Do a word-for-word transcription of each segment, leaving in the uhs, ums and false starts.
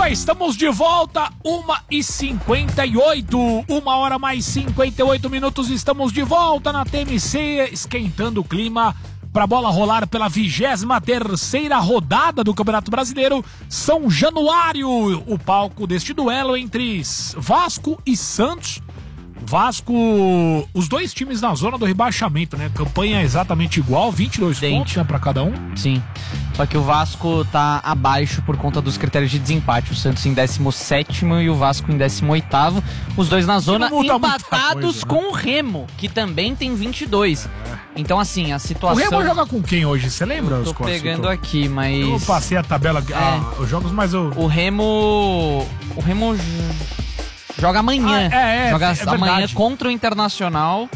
Opa, estamos de volta, uma e cinquenta e oito, uma hora mais cinquenta e oito minutos, estamos de volta na T M C, esquentando o clima para a bola rolar pela vigésima terceira rodada do Campeonato Brasileiro, São Januário, o palco deste duelo entre Vasco e Santos. Vasco, os dois times na zona do rebaixamento, né? Campanha exatamente igual, vinte e dois Dente. pontos, né, pra cada um. Sim, só que o Vasco tá abaixo por conta dos critérios de desempate. O Santos em décimo sétimo e o Vasco em décimo oitavo. Os dois na zona empatados coisa, com né? o Remo, que também tem vinte e dois. É. Então, assim, a situação... O Remo joga com quem hoje? Você lembra? Eu tô os pegando tô... aqui, mas... Eu passei a tabela, é. ah, os jogos, mas eu... O Remo... O Remo... Joga amanhã, ah, é, é, joga é amanhã contra o Internacional,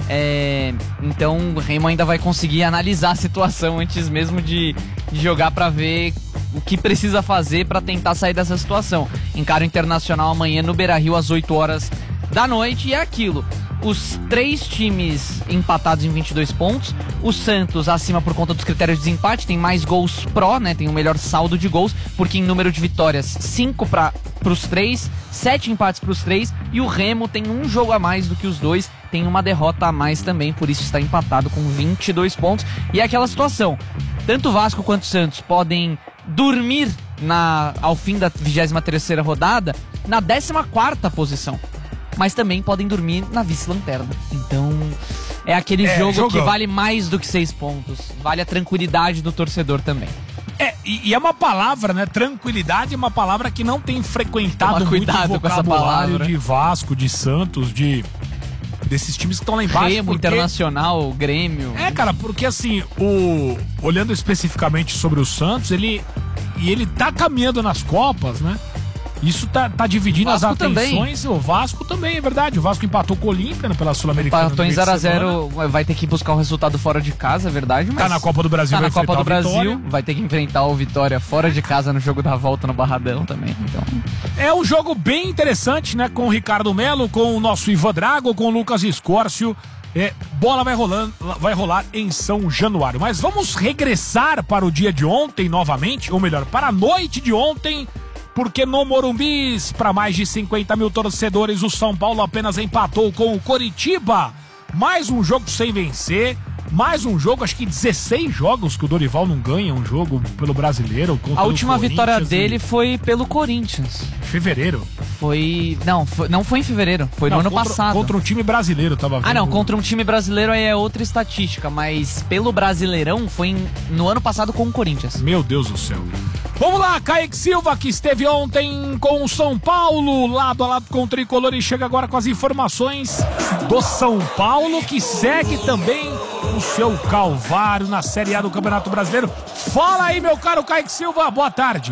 é, então o Remo ainda vai conseguir analisar a situação antes mesmo de, de jogar para ver o que precisa fazer para tentar sair dessa situação. Encara o Internacional amanhã no Beira-Rio às oito horas da noite e é aquilo. Os três times empatados em vinte e dois pontos, o Santos acima por conta dos critérios de desempate, tem mais gols pró, né? Tem o melhor saldo de gols, porque em número de vitórias, cinco para os três, sete empates para os três, e o Remo tem um jogo a mais do que os dois, tem uma derrota a mais também, por isso está empatado com vinte e dois pontos. E é aquela situação, tanto o Vasco quanto o Santos podem dormir na, ao fim da vigésima terceira rodada na décima quarta posição, mas também podem dormir na vice-lanterna. Então, é aquele é, jogo jogão. que vale mais do que seis pontos. Vale a tranquilidade do torcedor também. É, e, e é uma palavra, né? Tranquilidade é uma palavra que não tem frequentado muito o vocabulário de Vasco, de Santos, de desses times que estão lá embaixo. Remo, porque... Internacional, Grêmio. É, cara, porque assim, o olhando especificamente sobre o Santos, ele e ele tá caminhando nas Copas, né? Isso tá, tá dividindo as atenções. Também. O Vasco também, é verdade. O Vasco empatou com o Olímpia, né, pela Sul-Americana. Empatou em zero a zero, vai ter que buscar um resultado fora de casa, é verdade. Mas tá na Copa do Brasil, tá vai na Copa do Brasil, Vitória. Vai ter que enfrentar o Vitória fora de casa no jogo da volta no Barradão também. Então... É um jogo bem interessante, né? Com o Ricardo Melo, com o nosso Ivan Drago, com o Lucas Escórcio. É, bola vai, rolando, vai rolar em São Januário. Mas vamos regressar para o dia de ontem novamente, ou melhor, para a noite de ontem. Porque no Morumbi, para mais de cinquenta mil torcedores, o São Paulo apenas empatou com o Coritiba. Mais um jogo sem vencer, mais um jogo, acho que dezesseis jogos que o Dorival não ganha um jogo pelo Brasileiro. A última vitória dele e... foi pelo Corinthians. Fevereiro? Foi... Não, foi... não foi em fevereiro, foi não, no ano contra, passado. Contra um time brasileiro, tava vendo. Ah, não, contra um time brasileiro aí é outra estatística, mas pelo Brasileirão foi em... no ano passado com o Corinthians. Meu Deus do céu. Vamos lá, Kaique Silva, que esteve ontem com o São Paulo, lado a lado com o Tricolor, e chega agora com as informações do São Paulo, que segue também o seu calvário na Série A do Campeonato Brasileiro. Fala aí, meu caro Kaique Silva, boa tarde.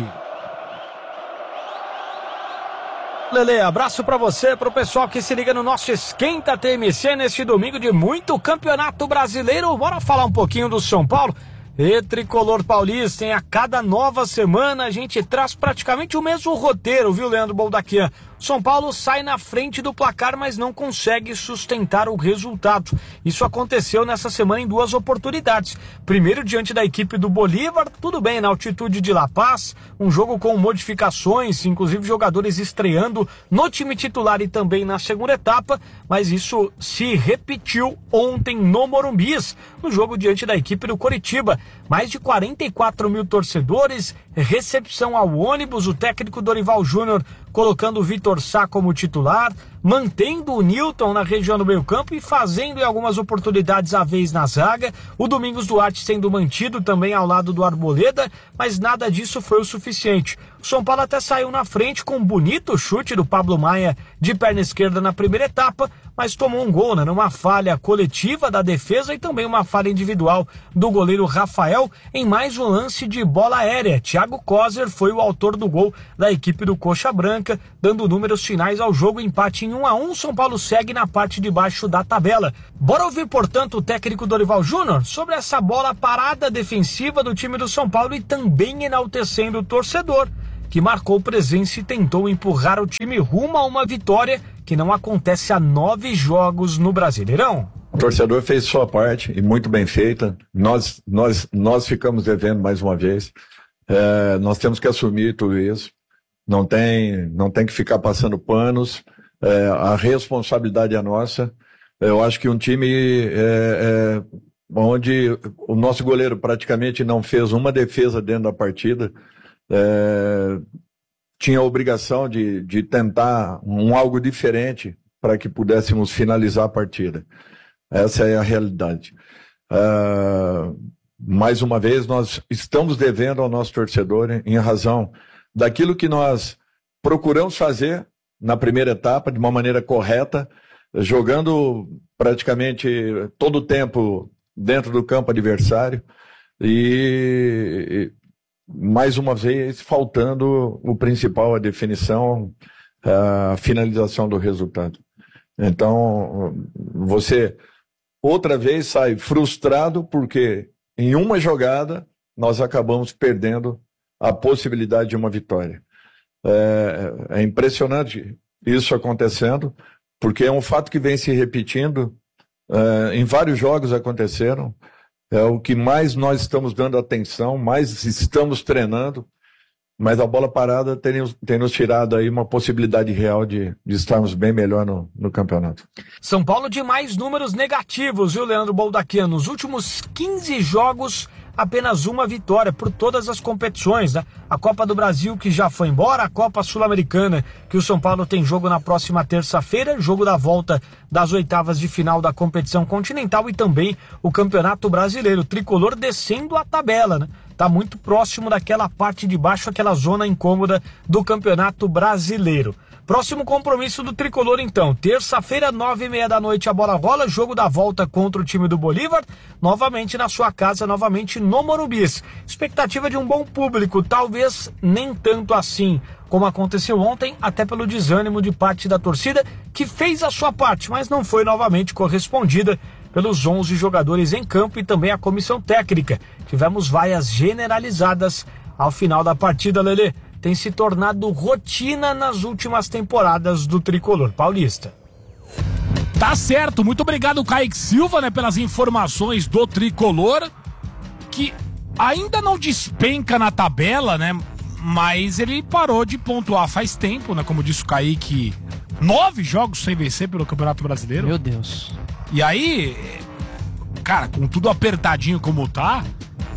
Lele, abraço pra você, pro pessoal que se liga no nosso Esquenta T M C neste domingo de muito Campeonato Brasileiro. Bora falar um pouquinho do São Paulo? E Tricolor Paulista, em a cada nova semana a gente traz praticamente o mesmo roteiro, viu, Leandro Boldaquian? São Paulo sai na frente do placar, mas não consegue sustentar o resultado. Isso aconteceu nessa semana em duas oportunidades. Primeiro, diante da equipe do Bolívar, tudo bem, na altitude de La Paz, um jogo com modificações, inclusive jogadores estreando no time titular e também na segunda etapa, mas isso se repetiu ontem no Morumbi, no jogo diante da equipe do Coritiba. Mais de quarenta e quatro mil torcedores, recepção ao ônibus, o técnico Dorival Júnior colocando o Vitor Sá como titular, mantendo o Newton na região do meio campo e fazendo em algumas oportunidades a vez na zaga, o Domingos Duarte sendo mantido também ao lado do Arboleda, mas nada disso foi o suficiente. O São Paulo até saiu na frente com um bonito chute do Pablo Maia de perna esquerda na primeira etapa, mas tomou um gol, né, numa falha coletiva da defesa e também uma falha individual do goleiro Rafael em mais um lance de bola aérea. Thiago Kozer foi o autor do gol da equipe do Coxa Branca, dando números finais ao jogo, empate em um a um. São Paulo segue na parte de baixo da tabela. Bora ouvir, portanto, o técnico Dorival Júnior sobre essa bola parada defensiva do time do São Paulo e também enaltecendo o torcedor, que marcou presença e tentou empurrar o time rumo a uma vitória que não acontece há nove jogos no Brasileirão. O torcedor fez sua parte e muito bem feita. Nós, nós, nós ficamos devendo mais uma vez. É, nós temos que assumir tudo isso. Não tem, não tem que ficar passando panos. É, a responsabilidade é nossa. Eu acho que um time é, é, onde o nosso goleiro praticamente não fez uma defesa dentro da partida, é, tinha a obrigação de, de tentar um algo diferente para que pudéssemos finalizar a partida. Essa é a realidade. Uh, mais uma vez, nós estamos devendo ao nosso torcedor em razão daquilo que nós procuramos fazer na primeira etapa, de uma maneira correta, jogando praticamente todo o tempo dentro do campo adversário e, mais uma vez, faltando o principal, a definição, a finalização do resultado. Então, você outra vez sai frustrado porque em uma jogada nós acabamos perdendo a possibilidade de uma vitória. É, é impressionante isso acontecendo, porque é um fato que vem se repetindo, é, em vários jogos aconteceram, é o que mais nós estamos dando atenção, mais estamos treinando, mas a bola parada tem, tem nos tirado aí uma possibilidade real de, de estarmos bem melhor no, no campeonato. São Paulo de mais números negativos, viu, Leandro Boldaquian? Nos últimos quinze jogos, apenas uma vitória por todas as competições, né? A Copa do Brasil, que já foi embora, a Copa Sul-Americana, que o São Paulo tem jogo na próxima terça-feira, jogo da volta das oitavas de final da competição continental e também o Campeonato Brasileiro. O tricolor descendo a tabela, né? Tá muito próximo daquela parte de baixo, aquela zona incômoda do Campeonato Brasileiro. Próximo compromisso do tricolor, então, terça-feira, nove e meia da noite, a bola rola, jogo da volta contra o time do Bolívar, novamente na sua casa, novamente no Morumbi. Expectativa de um bom público, talvez nem tanto assim como aconteceu ontem, até pelo desânimo de parte da torcida, que fez a sua parte, mas não foi novamente correspondida pelos onze jogadores em campo e também a comissão técnica. Tivemos vaias generalizadas ao final da partida, Lelê. Tem se tornado rotina nas últimas temporadas do tricolor paulista. Tá certo, muito obrigado, Kaique Silva, né, pelas informações do tricolor, que ainda não despenca na tabela, né, mas ele parou de pontuar faz tempo, né, como disse o Kaique, nove jogos sem vencer pelo Campeonato Brasileiro. Meu Deus. E aí, cara, com tudo apertadinho como tá,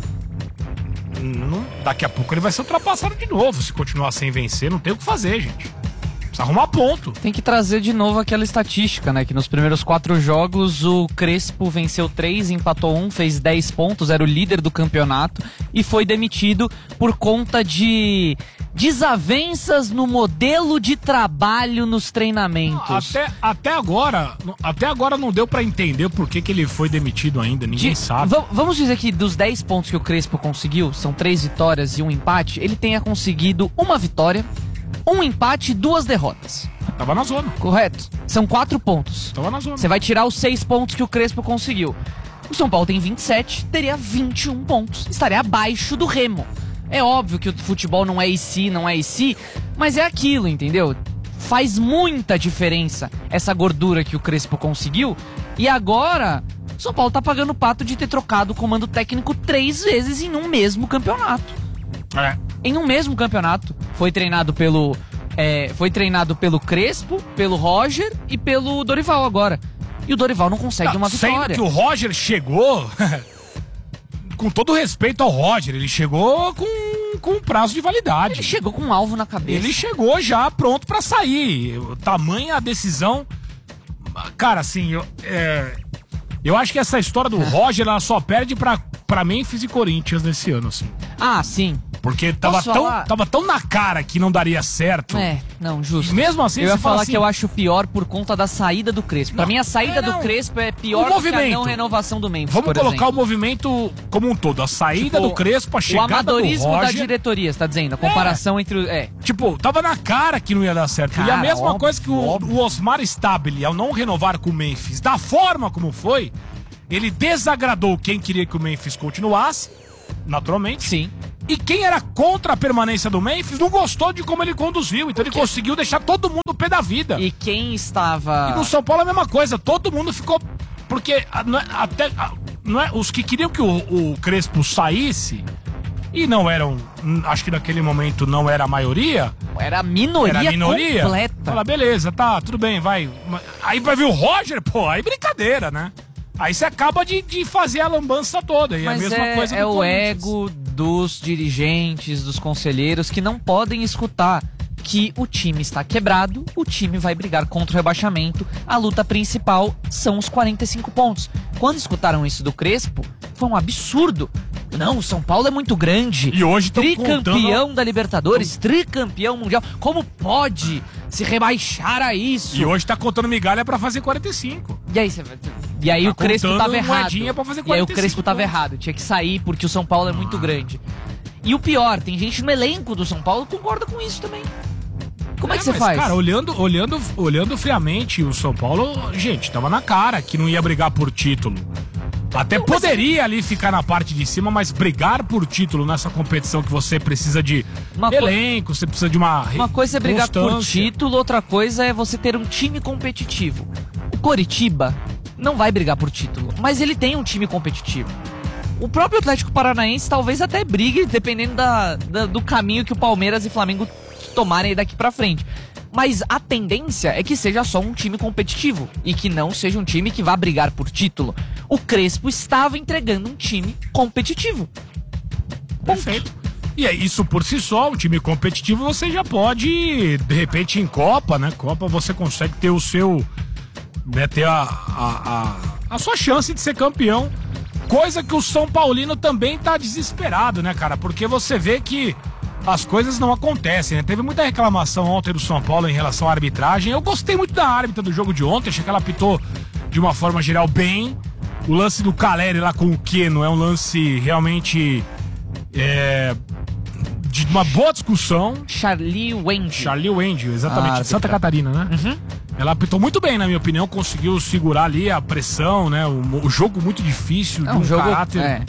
não, daqui a pouco ele vai ser ultrapassado de novo. Se continuar sem vencer, não tem o que fazer, gente. Precisa arrumar ponto. Tem que trazer de novo aquela estatística, né? Que nos primeiros quatro jogos o Crespo venceu três, empatou um, fez dez pontos, era o líder do campeonato e foi demitido por conta de desavenças no modelo de trabalho nos treinamentos. Até, até agora, até agora não deu pra entender por que, que ele foi demitido ainda, ninguém de, sabe. Vamos dizer que dos dez pontos que o Crespo conseguiu, são três vitórias e um empate, ele tenha conseguido uma vitória, um empate e duas derrotas. Tava na zona. Correto. São quatro pontos. Tava na zona. Você vai tirar os seis pontos que o Crespo conseguiu. O São Paulo tem vinte e sete, teria vinte e um pontos. Estaria abaixo do Remo. É óbvio que o futebol não é esse, não é esse, mas é aquilo, entendeu? Faz muita diferença essa gordura que o Crespo conseguiu. E agora, o São Paulo tá pagando o pato de ter trocado o comando técnico três vezes em um mesmo campeonato. É. Em um mesmo campeonato. Foi treinado pelo é, foi treinado pelo Crespo, pelo Roger e pelo Dorival agora. E o Dorival não consegue Não, uma vitória. Sendo que o Roger chegou, com todo respeito ao Roger, ele chegou com, com um prazo de validade. Ele chegou com um alvo na cabeça. Ele chegou já pronto pra sair. Tamanha a decisão. Cara, assim, eu, é, eu acho que essa história do Roger, ela só perde pra, pra Memphis e Corinthians nesse ano, assim. Ah, sim. Porque tava tão, tava tão na cara que não daria certo. É, não, justo. E mesmo assim, eu ia você fala falar assim, que eu acho pior por conta da saída do Crespo. Pra Não, mim, a saída é, não. do Crespo é pior O do que a movimento. não renovação do Memphis, Vamos por colocar exemplo. o movimento como um todo. A saída Tipo, do Crespo, a o chegada do amadorismo Roger. da diretoria, você tá dizendo? A comparação entre o... É. Tipo, tava na cara que não ia dar certo. Cara, e a mesma óbvio, coisa que o, óbvio. o Osmar Stabile, ao não renovar com o Memphis, da forma como foi, ele desagradou quem queria que o Memphis continuasse, naturalmente. Sim. E quem era contra a permanência do Memphis não gostou de como ele conduziu. Então ele conseguiu deixar todo mundo no pé da vida. E quem estava... E no São Paulo a mesma coisa. Todo mundo ficou... Porque a- não é- até a- não é, os que queriam que o, o Crespo saísse e não eram, acho que naquele momento não era a maioria. Era a minoria, era a minoria completa. Fala, beleza, tá, tudo bem, vai. Aí vai vir o Roger, pô, aí brincadeira, né? Aí você acaba de, de fazer a lambança toda. E Mas é a mesma é, coisa é o ego dos dirigentes, dos conselheiros, que não podem escutar que o time está quebrado, o time vai brigar contra o rebaixamento, a luta principal são os quarenta e cinco pontos. Quando escutaram isso do Crespo, foi um absurdo. Não, o São Paulo é muito grande. E hoje estão tricampeão contando... da Libertadores, tricampeão mundial. Como pode se rebaixar a isso? E hoje tá contando migalha pra fazer quarenta e cinco. E aí, você... e aí tá o Crespo tava errado. Pra fazer e aí o quarenta e cinco Crespo tava pontos. errado. Tinha que sair porque o São Paulo é muito Ah. grande. E o pior, tem gente no elenco do São Paulo que concorda com isso também. Como é, é que você mas, faz? Cara, olhando, olhando, olhando friamente, o São Paulo, gente, tava na cara que não ia brigar por título. Até poderia ali ficar na parte de cima, mas brigar por título nessa competição que você precisa de Uma elenco, você precisa de uma Uma coisa é brigar por constância. título, outra coisa é você ter um time competitivo. O Coritiba não vai brigar por título, mas ele tem um time competitivo. O próprio Atlético Paranaense talvez até brigue, dependendo da, da- do caminho que o Palmeiras e Flamengo tomarem daqui pra frente. Mas a tendência é que seja só um time competitivo e que não seja um time que vá brigar por título. O Crespo estava entregando um time competitivo. Perfeito. E é isso por si só, um time competitivo você já pode, de repente, em Copa, né? Copa você consegue ter o seu. Né, ter a, a, a, a sua chance de ser campeão. Coisa que o São Paulino também tá desesperado, né, cara? Porque você vê que as coisas não acontecem, né? Teve muita reclamação ontem do São Paulo em relação à arbitragem. Eu gostei muito da árbitra do jogo de ontem, achei que ela apitou de uma forma geral bem. O lance do Caleri lá com o Keno é um lance realmente é, de uma boa discussão. Charlie Wendy. Charlie Wendy, exatamente, Ah, de Santa arbitra. Catarina, né? Uhum. Ela apitou muito bem, na minha opinião, conseguiu segurar ali a pressão, né? O, o jogo muito difícil, É de um um jogo. caráter. É.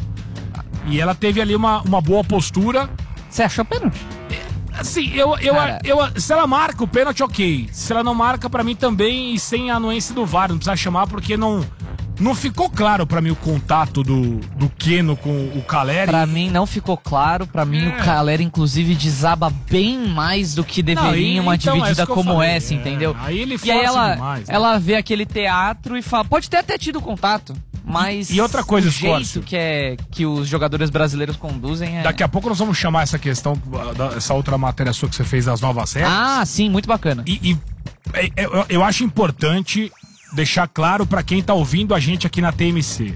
E ela teve ali uma, uma boa postura. Você achou pênalti? Assim, eu, eu, Cara. eu, se ela marca o pênalti, ok. Se ela não marca, pra mim também, e sem a anuência do V A R, não precisa chamar, porque não, não ficou claro pra mim o contato do, do Keno com o Caleri. Pra mim não ficou claro, pra mim É. o Caleri inclusive desaba bem mais do que deveria Não, e- em uma então, é dividida isso que eu como falei, essa, é. entendeu? Aí ele e aí força ela, demais, né? ela vê aquele teatro e fala, pode ter até tido contato, mas E outra coisa, o jeito Scorcio. que, é, que os jogadores brasileiros conduzem é... Daqui a pouco nós vamos chamar essa questão, essa outra matéria sua que você fez das novas regras. Ah, sim, muito bacana. E, e é, é, eu, eu acho importante deixar claro pra quem tá ouvindo a gente aqui na T M C.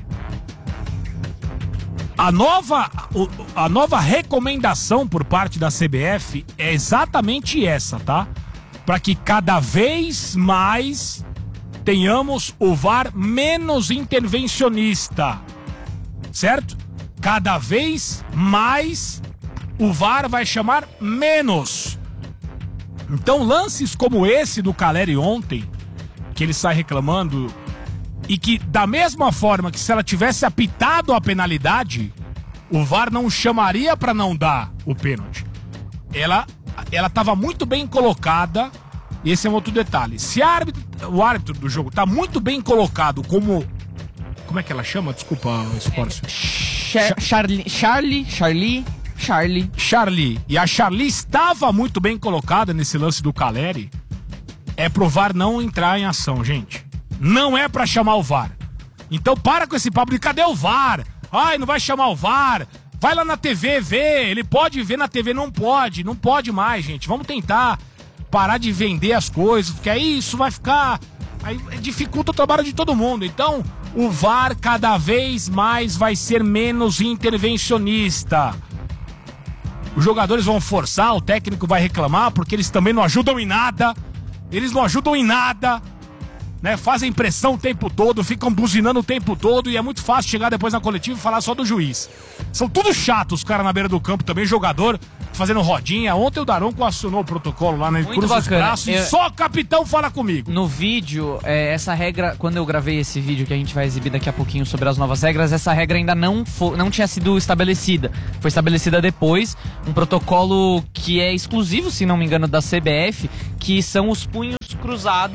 A nova, o- a nova recomendação por parte da C B F é exatamente essa, tá? Pra que cada vez mais tenhamos o V A R menos intervencionista, certo? Cada vez mais o V A R vai chamar menos. Então lances como esse do Caleri ontem, que ele sai reclamando, e que da mesma forma que se ela tivesse apitado a penalidade, o V A R não chamaria pra não dar o pênalti. Ela ela estava muito bem colocada, e esse é um outro detalhe. Se a árbitro, o árbitro do jogo tá muito bem colocado como... Como é que ela chama? Desculpa, Scorcio. Char- Charlie, Charlie, Charlie, Charlie. Charlie. E a Charlie estava muito bem colocada nesse lance do Caleri. É pro V A R não entrar em ação, gente. Não é pra chamar o V A R. Então para com esse papo de cadê o V A R? Ai, não vai chamar o V A R. Vai lá na T V ver. Ele pode ver na T V, não pode. Não pode mais, gente. Vamos tentar parar de vender as coisas, porque aí isso vai ficar... Aí dificulta o trabalho de todo mundo. Então, o V A R cada vez mais vai ser menos intervencionista. Os jogadores vão forçar, o técnico vai reclamar, porque eles também não ajudam em nada. Eles não ajudam em nada, né? Fazem pressão o tempo todo, ficam buzinando o tempo todo, e é muito fácil chegar depois na coletiva e falar só do juiz. São tudo chatos os caras na beira do campo também, jogador fazendo rodinha. Ontem o Daronco acionou o protocolo lá, né? Muito Cruza os bacana. braços e Eu- só o capitão fala comigo. No vídeo, é, essa regra, quando eu gravei esse vídeo que a gente vai exibir daqui a pouquinho sobre as novas regras, essa regra ainda não, fo- não tinha sido estabelecida. Foi estabelecida depois, um protocolo que é exclusivo, se não me engano, da C B F, que são os punhos cruzados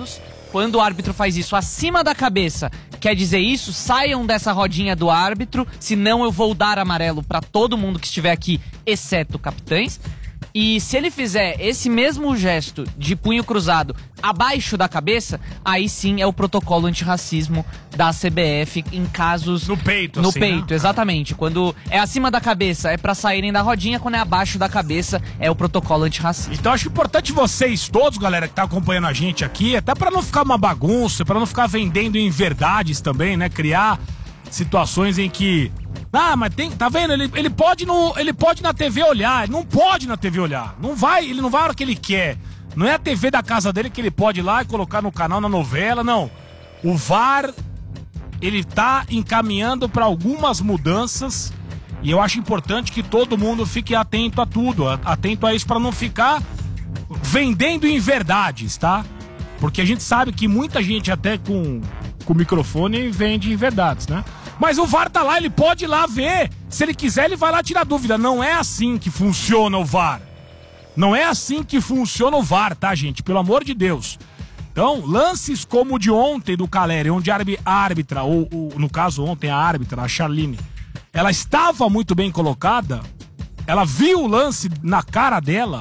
quando o árbitro faz isso acima da cabeça, quer dizer isso, saiam dessa rodinha do árbitro, senão eu vou dar amarelo pra todo mundo que estiver aqui, exceto capitães. E se ele fizer esse mesmo gesto de punho cruzado abaixo da cabeça, aí sim é o protocolo antirracismo da C B F em casos... No peito, No assim, peito, né? exatamente. Quando é acima da cabeça é pra saírem da rodinha, quando é abaixo da cabeça é o protocolo antirracismo. Então acho importante vocês todos, galera, que tá acompanhando a gente aqui, até pra não ficar uma bagunça, pra não ficar vendendo em verdades também, né? Criar situações em que... Ah, mas tem, tá vendo? Ele, ele pode no, ele pode na T V olhar, ele não pode na T V olhar. Não vai, ele não vai a hora que ele quer. Não é a T V da casa dele que ele pode ir lá e colocar no canal, na novela, não. O V A R, ele tá encaminhando para algumas mudanças e eu acho importante que todo mundo fique atento a tudo, atento a isso para não ficar vendendo em verdades, tá? Porque a gente sabe que muita gente até com com microfone vende em verdades, né? Mas o V A R tá lá, ele pode ir lá ver. Se ele quiser, ele vai lá tirar dúvida. Não é assim que funciona o V A R. Não é assim que funciona o V A R, tá, gente? Pelo amor de Deus. Então, lances como o de ontem do Caleri, onde a árbitra, ou, ou no caso ontem a árbitra, a Charline, ela estava muito bem colocada, ela viu o lance na cara dela,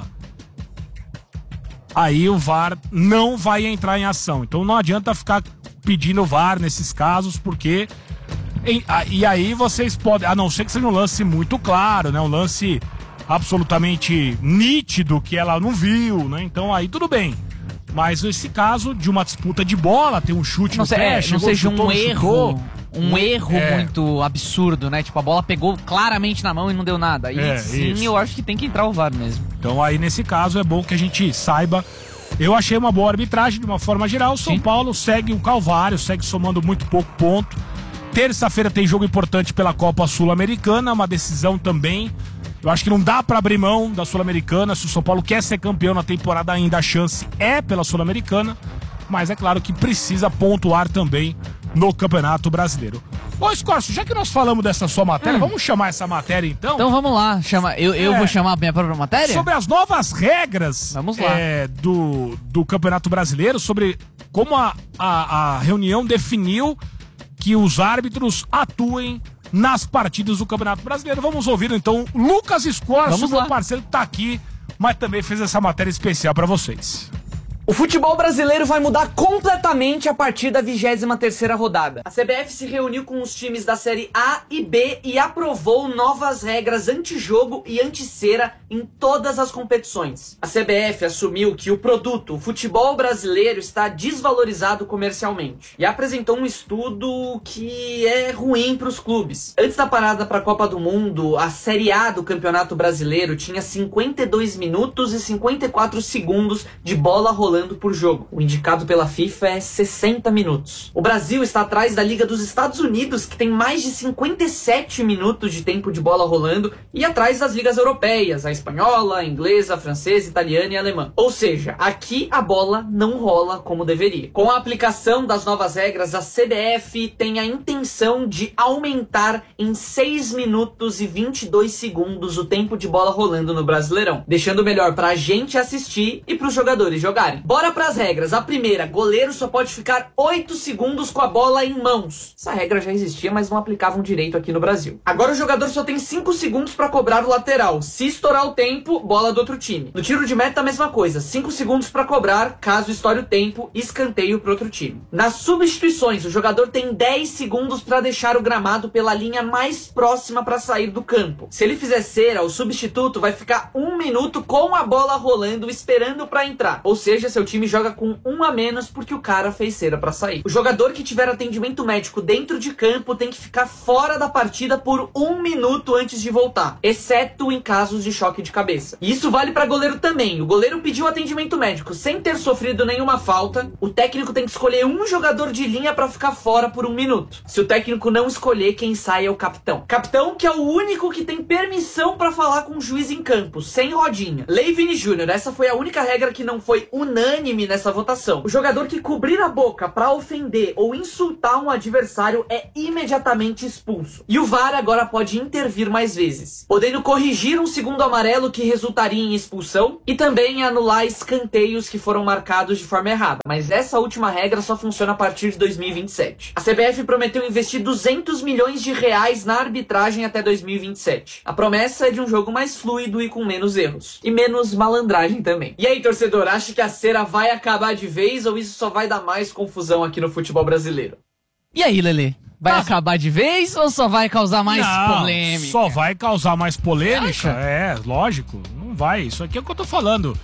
aí o V A R não vai entrar em ação. Então não adianta ficar pedindo o V A R nesses casos, porque... E, e aí vocês podem, a não ser que seja um lance muito claro, né? Um lance absolutamente nítido que ela não viu, né? Então aí tudo bem. Mas esse caso de uma disputa de bola, tem um chute não no sei, pé, é, chegou, não seja chutou, um erro, chutou. um erro É. muito absurdo, né? Tipo, a bola pegou claramente na mão e não deu nada. Aí É, sim, isso. eu acho que tem que entrar o V A R mesmo. Então aí nesse caso é bom que a gente saiba. Eu achei uma boa arbitragem de uma forma geral. O São Sim. Paulo segue um calvário, segue somando muito pouco ponto. Terça-feira tem jogo importante pela Copa Sul-Americana, uma decisão também. Eu acho que não dá pra abrir mão da Sul-Americana. Se o São Paulo quer ser campeão na temporada ainda, a chance é pela Sul-Americana. Mas é claro que precisa pontuar também no Campeonato Brasileiro. Ô, Escorcio, já que nós falamos dessa sua matéria, Hum. vamos chamar essa matéria então? Então vamos lá, chama, eu, eu É. vou chamar a minha própria matéria? Sobre as novas regras Vamos lá. é, do, do Campeonato Brasileiro, sobre como a, a, a reunião definiu que os árbitros atuem nas partidas do Campeonato Brasileiro. Vamos ouvir então Lucas Escorcio, Vamos meu lá. parceiro que tá aqui, mas também fez essa matéria especial pra vocês. O futebol brasileiro vai mudar completamente a partir da vigésima terceira rodada. A C B F se reuniu com os times da Série A e B e aprovou novas regras anti-jogo e anti-cera em todas as competições. A C B F assumiu que o produto, o futebol brasileiro, está desvalorizado comercialmente e apresentou um estudo que é ruim para os clubes. Antes da parada para a Copa do Mundo, a Série A do Campeonato Brasileiro tinha cinquenta e dois minutos e cinquenta e quatro segundos de bola rolando por jogo. O indicado pela FIFA é sessenta minutos. O Brasil está atrás da Liga dos Estados Unidos, que tem mais de cinquenta e sete minutos de tempo de bola rolando, e atrás das ligas europeias, a espanhola, a inglesa, a francesa, a italiana e a alemã. Ou seja, aqui a bola não rola como deveria. Com a aplicação das novas regras, a C B F tem a intenção de aumentar em seis minutos e vinte e dois segundos o tempo de bola rolando no Brasileirão, deixando melhor pra gente assistir e pros jogadores jogarem. Bora pras regras. A primeira, goleiro só pode ficar oito segundos com a bola em mãos. Essa regra já existia, mas não aplicavam direito aqui no Brasil. Agora o jogador só tem cinco segundos pra cobrar o lateral. Se estourar o tempo, bola do outro time. No tiro de meta, a mesma coisa. cinco segundos pra cobrar, caso estoure o tempo, escanteio pro outro time. Nas substituições, o jogador tem dez segundos pra deixar o gramado pela linha mais próxima pra sair do campo. Se ele fizer cera, o substituto vai ficar um minuto com a bola rolando, esperando pra entrar. Ou seja, seu time joga com um a menos porque o cara fez cera pra sair. O jogador que tiver atendimento médico dentro de campo tem que ficar fora da partida por um minuto antes de voltar, exceto em casos de choque de cabeça. E isso vale pra goleiro também. O goleiro pediu atendimento médico sem ter sofrido nenhuma falta. O técnico tem que escolher um jogador de linha pra ficar fora por um minuto. Se o técnico não escolher, quem sai é o capitão. Capitão que é o único que tem permissão pra falar com o juiz em campo, sem rodinha. Lei Vini Júnior, essa foi a única regra que não foi unânime unânime nessa votação. O jogador que cobrir a boca pra ofender ou insultar um adversário é imediatamente expulso. E o V A R agora pode intervir mais vezes, podendo corrigir um segundo amarelo que resultaria em expulsão e também anular escanteios que foram marcados de forma errada. Mas essa última regra só funciona a partir de dois mil e vinte e sete. A C B F prometeu investir duzentos milhões de reais na arbitragem até dois mil e vinte e sete. A promessa é de um jogo mais fluido e com menos erros. E menos malandragem também. E aí, torcedor, acha que a cera vai acabar de vez ou isso só vai dar mais confusão aqui no futebol brasileiro? E aí, Lelê? Vai Tá. acabar de vez ou só vai causar mais Não, polêmica? Só vai causar mais polêmica. Você acha? É, lógico. Não vai. Isso aqui é o que eu tô falando.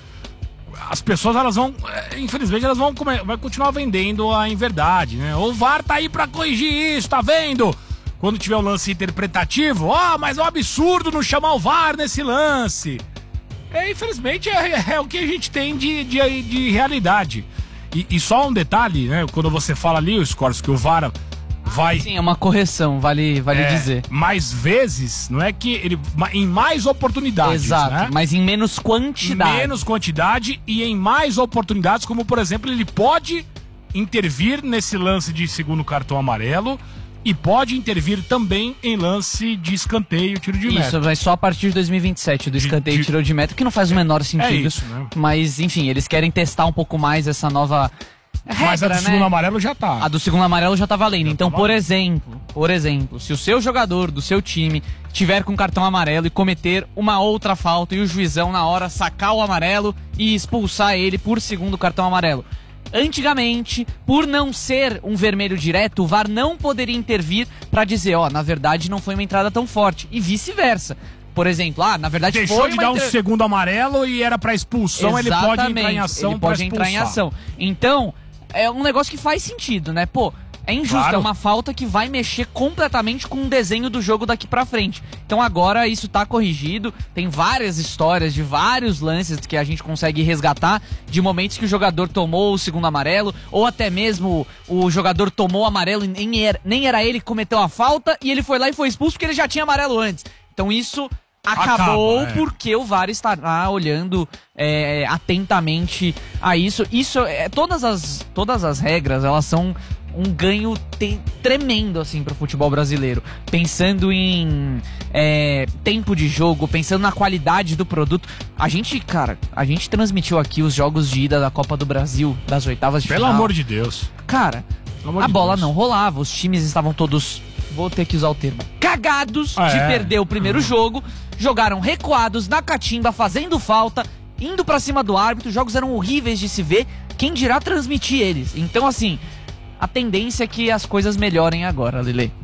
As pessoas, elas vão, é, infelizmente, elas vão come- vai continuar vendendo a inverdade, né? O V A R tá aí pra corrigir isso, tá vendo? Quando tiver um lance interpretativo, ó, mas é um absurdo não chamar o V A R nesse lance. É, infelizmente, é, é o que a gente tem de, de, de realidade. E, e só um detalhe, né? Quando você fala ali, o Scorso, que o V A R vai... Sim, é uma correção, vale, vale é, dizer. mais vezes, não é que ele... Em mais oportunidades, Exato, né? mas em menos quantidade. Menos quantidade e em mais oportunidades, como por exemplo, ele pode intervir nesse lance de segundo cartão amarelo e pode intervir também em lance de escanteio, tiro de meta. Isso, mas só a partir de dois mil e vinte e sete, do escanteio de- e tiro de meta, que não faz o menor sentido. É isso, né? Mas, enfim, eles querem testar um pouco mais essa nova regra, Mas a do né? segundo amarelo já tá. A do segundo amarelo já tá valendo. Então, tá por valendo. exemplo, por exemplo, se o seu jogador do seu time tiver com cartão amarelo e cometer uma outra falta e o juizão na hora sacar o amarelo e expulsar ele por segundo cartão amarelo. Antigamente, por não ser um vermelho direto, o V A R não poderia intervir pra dizer, ó, na verdade não foi uma entrada tão forte e vice-versa. Por exemplo, ah, na verdade Deixou foi de uma dar um inter- segundo amarelo e era pra expulsão, ele pode entrar em ação ele pra pode entrar em expulsar. ação. Então, é um negócio que faz sentido, né? Pô, é injusto, Claro. é uma falta que vai mexer completamente com o desenho do jogo daqui pra frente. Então agora isso tá corrigido, tem várias histórias de vários lances que a gente consegue resgatar, de momentos que o jogador tomou o segundo amarelo, ou até mesmo o jogador tomou o amarelo e nem era, nem era ele que cometeu a falta, e ele foi lá e foi expulso porque ele já tinha amarelo antes. Então isso acabou Acaba, é. porque o V A R estará olhando é, atentamente a isso. Isso é, todas as todas as regras, elas são um ganho te- tremendo assim pro futebol brasileiro, pensando em é, tempo de jogo, pensando na qualidade do produto. A gente, cara, a gente transmitiu aqui os jogos de ida da Copa do Brasil, das oitavas de Pelo final. amor de Deus. Cara, Pelo amor a de bola Deus. não rolava, os times estavam todos, vou ter que usar o termo, cagados Ah, de é? perder o primeiro jogo, jogaram recuados na catimba, fazendo falta, indo pra cima do árbitro, os jogos eram horríveis de se ver, quem dirá transmitir eles. Então assim, a tendência é que as coisas melhorem agora, Lele.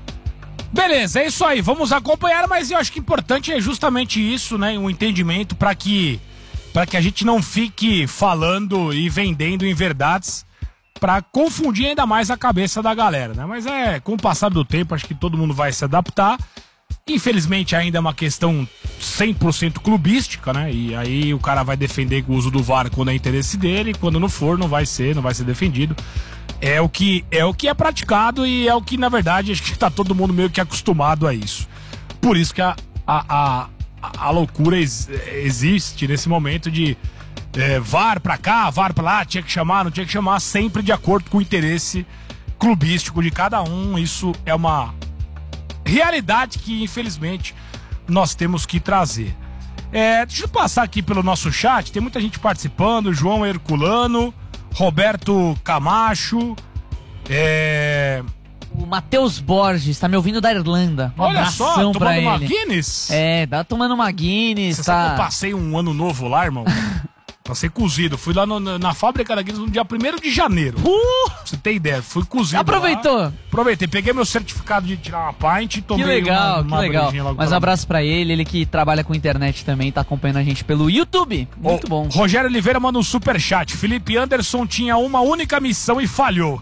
Beleza, é isso aí. Vamos acompanhar, mas eu acho que importante é justamente isso, né? Um entendimento para que para que a gente não fique falando e vendendo em verdades para confundir ainda mais a cabeça da galera, né? Mas é, com o passar do tempo, acho que todo mundo vai se adaptar. Infelizmente ainda é uma questão cem por cento clubística, né? E aí o cara vai defender o uso do V A R quando é interesse dele, quando não for, não vai ser, não vai ser defendido. É o que é, o que é praticado e é o que, na verdade, acho que tá todo mundo meio que acostumado a isso. Por isso que a, a, a, a loucura ex, existe nesse momento de é, V A R pra cá, V A R pra lá, tinha que chamar, não tinha que chamar, sempre de acordo com o interesse clubístico de cada um. Isso é uma realidade que, infelizmente, nós temos que trazer. É, deixa eu passar aqui pelo nosso chat, tem muita gente participando, João Herculano, Roberto Camacho, é... O Matheus Borges tá me ouvindo da Irlanda. Um olha só, abração pra tomando uma ele. Guinness. É, tá tomando uma Guinness, Você sabe que eu tá... passei um ano novo lá, irmão? Passei cozido, fui lá no- na, na fábrica da Guinness no dia primeiro de janeiro. Uh! Pra você ter ideia, fui cozido Aproveitou? lá. Aproveitei, peguei meu certificado de tirar uma pint e tomei Que legal, uma, uma que legal. brejinha logo Mas um pela abraço pra ele, ele que trabalha com internet também, tá acompanhando a gente pelo YouTube. Muito Ô, bom. Rogério Oliveira manda um superchat. Felipe Anderson tinha uma única missão e falhou.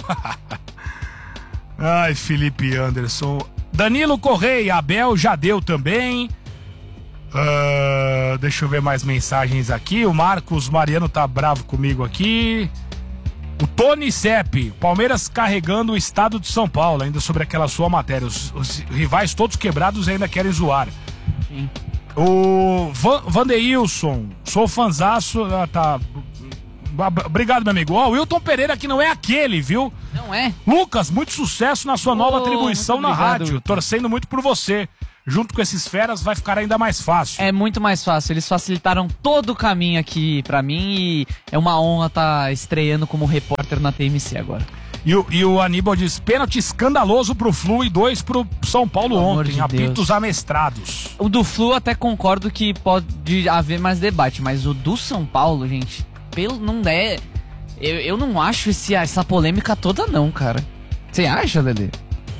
Ai, Felipe Anderson. Danilo Correia, Abel já deu também. Ah, deixa eu ver mais mensagens aqui. O Marcos Mariano tá bravo comigo aqui. O Tony Sepp, Palmeiras carregando o estado de São Paulo, ainda sobre aquela sua matéria. Os, os rivais todos quebrados ainda querem zoar. Sim. O Van, Vandeilson, sou fanzaço. Ah, tá. Obrigado, meu amigo. Ó, o Wilton Pereira que não é aquele, viu? Não é? Lucas, muito sucesso na sua nova Oh, atribuição na muito obrigado, rádio. Wilton. Torcendo muito por você. Junto com esses feras vai ficar ainda mais fácil. É muito mais fácil. Eles facilitaram todo o caminho aqui pra mim e é uma honra estar estreando como repórter na T M C agora. E o, e o Aníbal diz, pênalti escandaloso pro Flu e dois pro São Paulo Pelo amor ontem, de apitos Deus. amestrados. O do Flu até concordo que pode haver mais debate, mas o do São Paulo, gente, pelo não é... Eu, eu não acho esse, essa polêmica toda não, cara. Você acha, Lelê?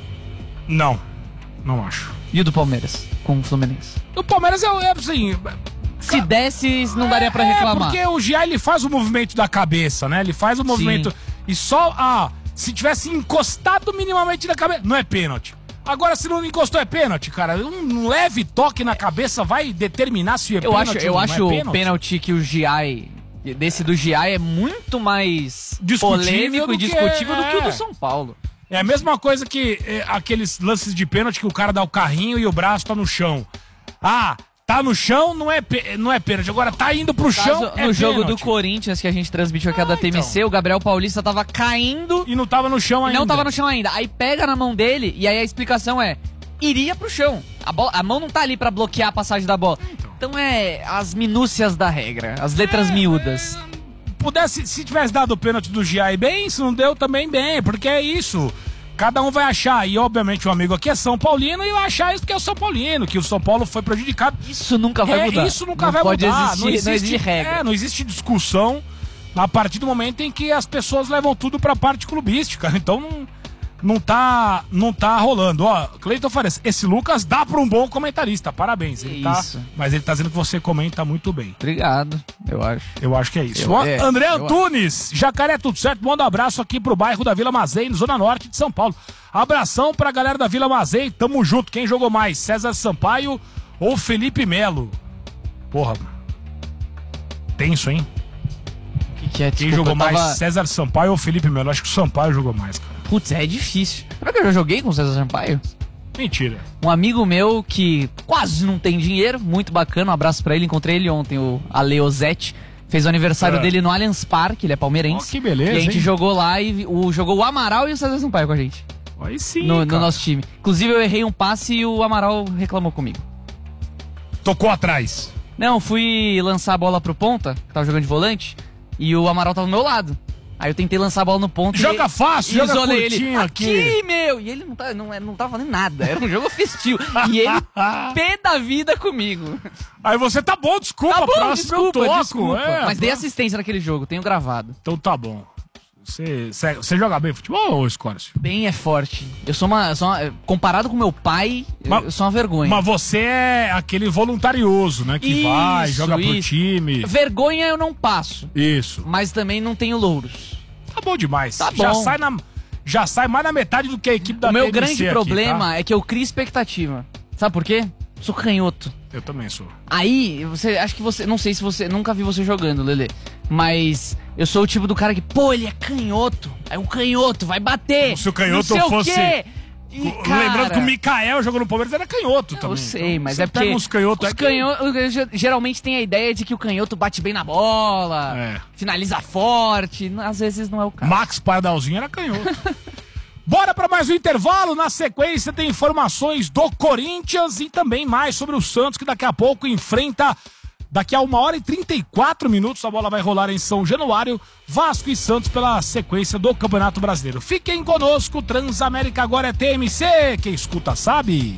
Não, não acho. E o do Palmeiras com o Fluminense? O Palmeiras é, é assim... Se desse, não daria pra reclamar. É, porque o Gia, ele faz o movimento da cabeça, né? Ele faz o movimento... Sim. E só... Ah, se tivesse encostado minimamente na cabeça, não é pênalti. Agora, se não encostou, é pênalti, cara. Um leve toque na cabeça vai determinar se é eu pênalti acho, ou eu não acho é o pênalti. pênalti que o Giai, desse do Giai, é muito mais Discutível polêmico do e que- discutível do que o é. do São Paulo. É a mesma coisa que é, aqueles lances de pênalti que o cara dá o carrinho e o braço tá no chão. Ah, tá no chão, não é, pê- não é pênalti. Agora tá indo pro Caso, chão, é no jogo do pênalti. Corinthians que a gente transmitiu aqui a da Ah, T M C, o Gabriel Paulista tava caindo E não tava no chão e ainda. não tava no chão ainda. Aí pega na mão dele e aí a explicação é, iria pro chão. A, bola, a mão não tá ali pra bloquear a passagem da bola. Então é as minúcias da regra, as letras É, miúdas. Pudesse, se tivesse dado o pênalti do Giai bem, se não deu também bem, porque é isso. Cada um vai achar, e obviamente o amigo aqui é São Paulino e vai achar isso que é o São Paulino, que o São Paulo foi prejudicado. Isso nunca vai É, mudar. Isso nunca não vai pode mudar. Existir, não, existe, não existe regra. É, não existe discussão a partir do momento em que as pessoas levam tudo pra parte clubística. Então não, não, tá, não tá rolando. Ó, Cleiton Fares, esse Lucas dá pra um bom comentarista. Parabéns. Ele tá, Isso. mas ele tá dizendo que você comenta muito bem. Obrigado, eu acho. Eu acho que é isso. Eu- Ó, é, André eu Antunes, Jacaré, tudo certo? Manda um abraço aqui pro bairro da Vila Mazei, Zona Norte de São Paulo. Abração pra galera da Vila Mazei, tamo junto. Quem jogou mais, César Sampaio ou Felipe Melo? Porra, tenso, hein? Que que é? Quem Desculpa, jogou eu mais, tava- César Sampaio ou Felipe Melo? Acho que o Sampaio jogou mais, cara. Putz, é difícil. Será que eu já joguei com o César Sampaio? Mentira. Um amigo meu que quase não tem dinheiro, muito bacana, um abraço pra ele, encontrei ele ontem, o Ale Ozetti. Fez o aniversário É. dele no Allianz Parque, ele é palmeirense. Ó, que beleza, E a gente hein? jogou lá e o, jogou o Amaral e o César Sampaio com a gente. Aí sim, No, no cara. nosso time. Inclusive eu errei um passe e o Amaral reclamou comigo. Tocou atrás. Não, fui lançar a bola pro ponta, que tava jogando de volante, e o Amaral tava do meu lado. Aí eu tentei lançar a bola no ponto Joga e, fácil, e joga isolei curtinho ele. aqui. Aqui, meu! E ele não, tá, não, não tava fazendo nada, era um jogo festivo. E ele pé da vida comigo. Aí você tá bom, desculpa, Tá bom, próximo eu desculpa, toco. desculpa. É, Mas dei pô. assistência naquele jogo, tenho gravado. Então tá bom. Você, você, você joga bem futebol ou Escórcio? Bem é forte. Eu sou uma... Sou uma- comparado com meu pai, eu- Mas- eu sou uma vergonha. Mas você é aquele voluntarioso, né? Que Isso, vai, joga pro isso. time. Vergonha eu não passo, Isso. mas também não tenho louros. Tá bom demais. Tá Já bom. sai na, já sai mais na metade do que a equipe da o meu T M C grande aqui, problema tá? é que eu crio expectativa. Sabe por quê? Sou canhoto. Eu também sou. Aí, você, acho que você, não sei se você, nunca vi você jogando, Lelê, mas eu sou o tipo do cara que, pô, ele é canhoto, é um canhoto, vai bater. Se o canhoto não sei fosse- o quê. E, O- cara, Lembrando que o Mikael jogou no Palmeiras, era canhoto eu também. sei, Então, mas você é porque pega uns canhotos os aqui. canhotos geralmente tem a ideia de que o canhoto bate bem na bola, É. finaliza forte, às vezes não é o caso. Max Pardalzinho era canhoto. Bora para mais um intervalo. Na sequência tem informações do Corinthians e também mais sobre o Santos, que daqui a pouco enfrenta, daqui a uma hora e trinta e quatro minutos, a bola vai rolar em São Januário, Vasco e Santos pela sequência do Campeonato Brasileiro. Fiquem conosco, Transamérica agora é T M C, quem escuta sabe.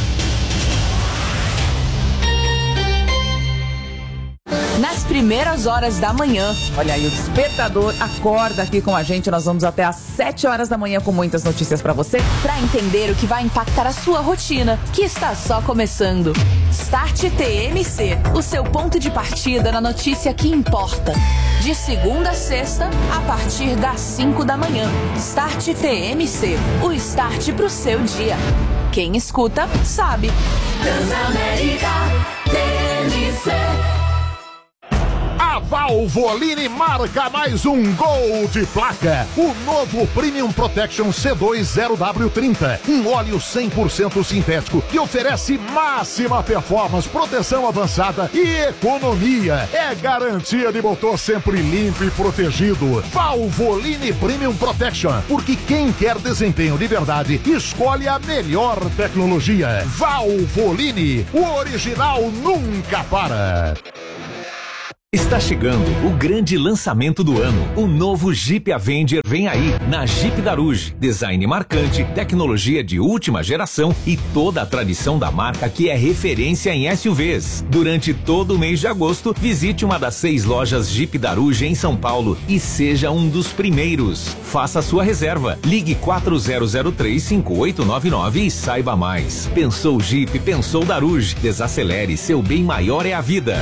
Nas primeiras horas da manhã. Olha aí, o despertador acorda aqui com a gente. Nós vamos até às sete horas da manhã com muitas notícias pra você. Pra entender o que vai impactar a sua rotina, que está só começando. Start T M C, o seu ponto de partida na notícia que importa. De segunda a sexta, a partir das cinco da manhã. Start T M C, o start pro seu dia. Quem escuta, sabe. Transamérica T M C. A Valvoline marca mais um gol de placa. O novo Premium Protection C dois zero W trinta, um óleo cem por cento sintético que oferece máxima performance, proteção avançada e economia. É garantia de motor sempre limpo e protegido. Valvoline Premium Protection, porque quem quer desempenho de verdade escolhe a melhor tecnologia. Valvoline, o original nunca para. Está chegando o grande lançamento do ano. O novo Jeep Avenger vem aí na Jeep Daruge. Design marcante, tecnologia de última geração e toda a tradição da marca que é referência em S U Vs. Durante todo o mês de agosto, visite uma das seis lojas Jeep Daruge em São Paulo e seja um dos primeiros. Faça sua reserva. Ligue quatro zero zero três, cinco oito nove nove e saiba mais. Pensou Jeep, pensou Daruge. Desacelere, seu bem maior é a vida.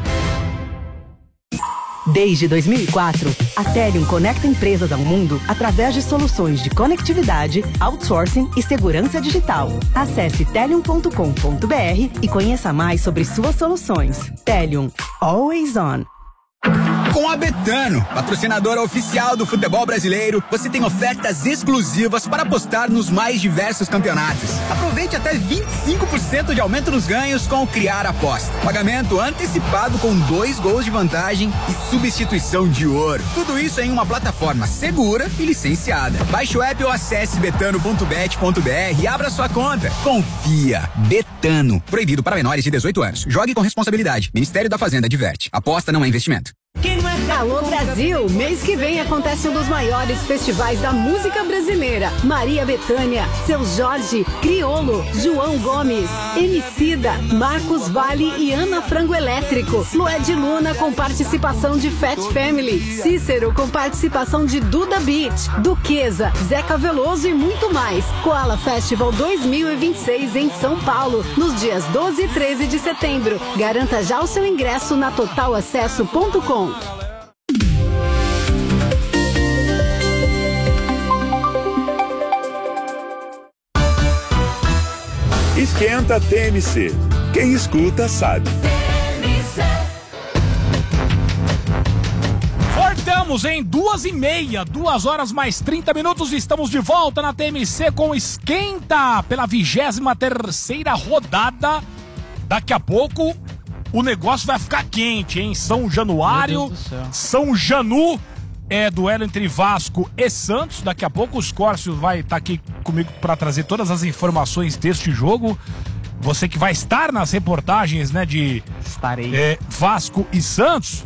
Desde dois mil e quatro, a Telium conecta empresas ao mundo através de soluções de conectividade, outsourcing e segurança digital. Acesse telium ponto com ponto br e conheça mais sobre suas soluções. Telium, always on. Com a Betano, patrocinadora oficial do futebol brasileiro, você tem ofertas exclusivas para apostar nos mais diversos campeonatos. Aproveite até vinte e cinco por cento de aumento nos ganhos com o Criar Aposta. Pagamento antecipado com dois gols de vantagem e substituição de ouro. Tudo isso em uma plataforma segura e licenciada. Baixe o app ou acesse betano ponto bet ponto br e abra sua conta. Confia. Betano. Proibido para menores de dezoito anos. Jogue com responsabilidade. Ministério da Fazenda adverte. Aposta não é investimento. Alô Brasil, mês que vem acontece um dos maiores festivais da música brasileira. Maria Bethânia, Seu Jorge, Criolo, João Gomes, Emicida, Marcos Vale e Ana Frango Elétrico. Lued Luna com participação de Fat Family. Cícero com participação de Duda Beat, Duquesa, Zeca Veloso e muito mais. Koala Festival dois mil e vinte e seis em São Paulo, nos dias doze e treze de setembro. Garanta já o seu ingresso na total acesso ponto com. Esquenta T M C. Quem escuta sabe. Voltamos em duas e meia, duas horas mais trinta minutos. Estamos de volta na T M C com Esquenta pela vigésima terceira rodada. Daqui a pouco o negócio vai ficar quente, hein? São Januário, São Janu, é duelo entre Vasco e Santos. Daqui a pouco o Scórcio vai estar tá aqui comigo para trazer todas as informações deste jogo. Você que vai estar nas reportagens, né, de Estarei. É, Vasco e Santos,